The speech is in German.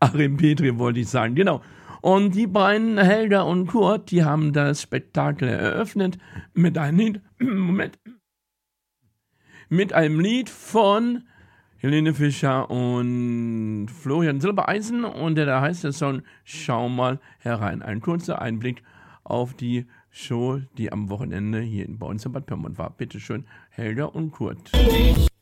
Achim Petri wollte ich sagen, genau. Und die beiden, Helga und Kurt, die haben das Spektakel eröffnet mit einem Lied, mit einem Lied von Helene Fischer und Florian Silbereisen, und da heißt der Song Schau mal herein. Ein kurzer Einblick auf die Show, die am Wochenende hier bei uns in Bad Pyrmont war. Bitte schön, Helga und Kurt.